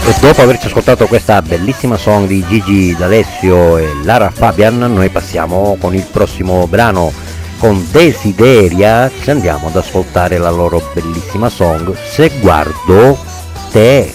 E dopo averci ascoltato questa bellissima song di Gigi D'Alessio e Lara Fabian, noi passiamo con il prossimo brano. Con Desideria ci andiamo ad ascoltare la loro bellissima song Se guardo te.